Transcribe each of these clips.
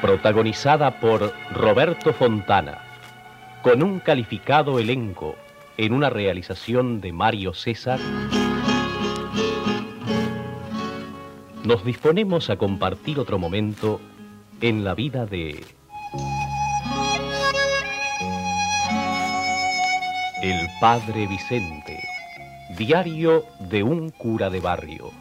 protagonizada por Roberto Fontana, con un calificado elenco en una realización de Mario César, nos disponemos a compartir otro momento en la vida de el Padre Vicente, diario de un cura de barrio.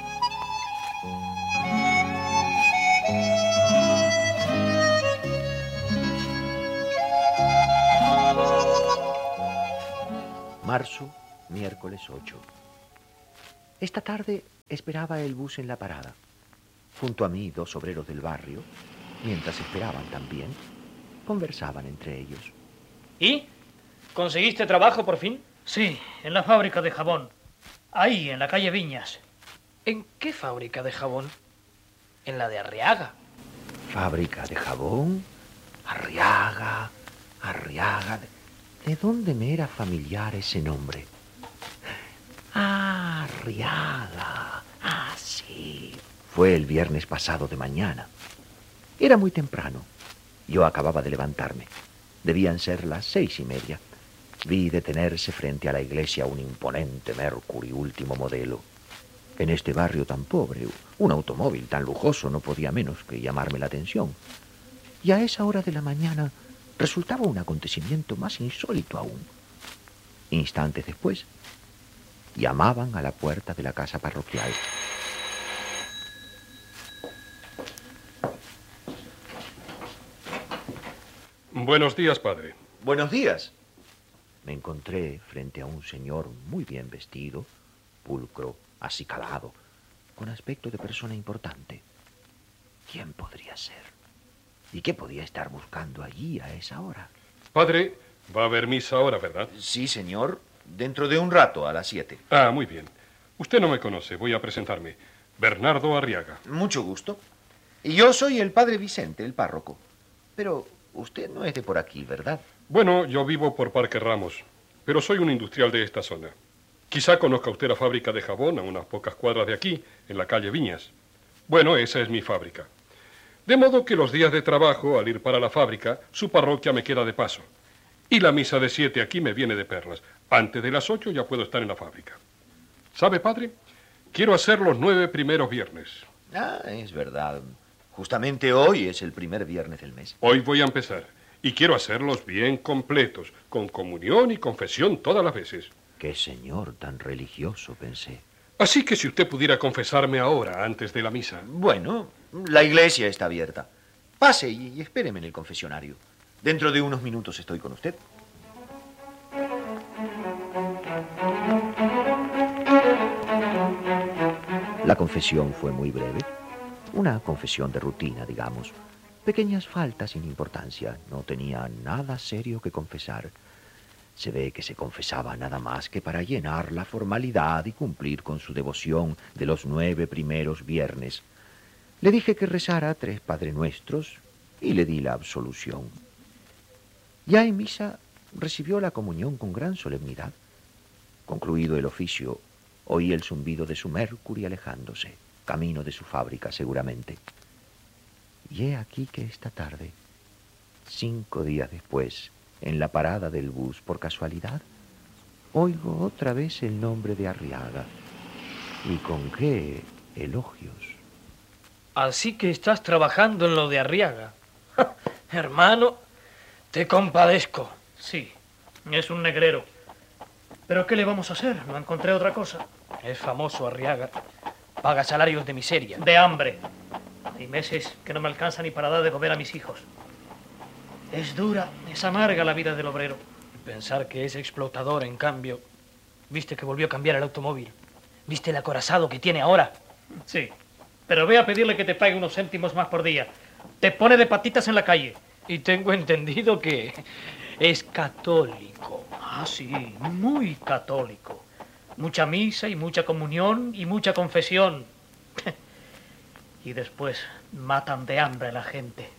Marzo, miércoles 8. Esta tarde esperaba el bus en la parada. Junto a mí, dos obreros del barrio, mientras esperaban también, conversaban entre ellos. ¿Y? ¿Conseguiste trabajo por fin? Sí, en la fábrica de jabón. Ahí, en la calle Viñas. ¿En qué fábrica de jabón? ¿En la de Arriaga? ¿Fábrica de jabón? Arriaga. ¿De dónde me era familiar ese nombre? Ah, Arriaga. Ah, sí. Fue el viernes pasado de mañana. Era muy temprano. Yo acababa de levantarme. Debían ser las 6:30. Vi detenerse frente a la iglesia un imponente Mercury último modelo. En este barrio tan pobre, un automóvil tan lujoso no podía menos que llamarme la atención. Y a esa hora de la mañana resultaba un acontecimiento más insólito aún. Instantes después, llamaban a la puerta de la casa parroquial. Buenos días, padre. Buenos días. Me encontré frente a un señor muy bien vestido, pulcro, acicalado, con aspecto de persona importante. ¿Quién podría ser? ¿Y qué podía estar buscando allí a esa hora? Padre, va a haber misa ahora, ¿verdad? Sí, señor. Dentro de un rato, a las 7. Ah, muy bien. Usted no me conoce, voy a presentarme. Bernardo Arriaga. Mucho gusto. Y yo soy el padre Vicente, el párroco. Pero usted no es de por aquí, ¿verdad? Bueno, yo vivo por Parque Ramos, pero soy un industrial de esta zona. Quizá conozca usted la fábrica de jabón a unas pocas cuadras de aquí, en la calle Viñas. Bueno, esa es mi fábrica. De modo que los días de trabajo, al ir para la fábrica, su parroquia me queda de paso. Y la misa de 7 aquí me viene de perlas. Antes de las 8 ya puedo estar en la fábrica. ¿Sabe, padre? Quiero hacer los 9 primeros viernes. Ah, es verdad. Justamente hoy es el primer viernes del mes. Hoy voy a empezar. Y quiero hacerlos bien completos, con comunión y confesión todas las veces. Qué señor tan religioso, pensé. Así que si usted pudiera confesarme ahora, antes de la misa. Bueno, la iglesia está abierta. Pase y espéreme en el confesionario. Dentro de unos minutos estoy con usted. La confesión fue muy breve. Una confesión de rutina, digamos. Pequeñas faltas sin importancia. No tenía nada serio que confesar. Se ve que se confesaba nada más que para llenar la formalidad y cumplir con su devoción de los 9 primeros viernes. Le dije que rezara 3 Padre Nuestros y le di la absolución. Ya en misa recibió la comunión con gran solemnidad. Concluido el oficio, oí el zumbido de su Mercury alejándose, camino de su fábrica seguramente. Y he aquí que esta tarde, 5 días después, en la parada del bus, por casualidad, oigo otra vez el nombre de Arriaga. ¿Y con qué elogios? Así que estás trabajando en lo de Arriaga. Hermano, te compadezco. Sí, es un negrero. ¿Pero qué le vamos a hacer? No encontré otra cosa. Es famoso Arriaga. Paga salarios de miseria. De hambre. Hay meses que no me alcanza ni para dar de comer a mis hijos. Es dura, es amarga la vida del obrero. Pensar que es explotador, en cambio. ¿Viste que volvió a cambiar el automóvil? ¿Viste el acorazado que tiene ahora? Sí, pero ve a pedirle que te pague unos céntimos más por día. Te pone de patitas en la calle. Y tengo entendido que es católico. Ah, sí, muy católico. Mucha misa y mucha comunión y mucha confesión. Y después matan de hambre a la gente.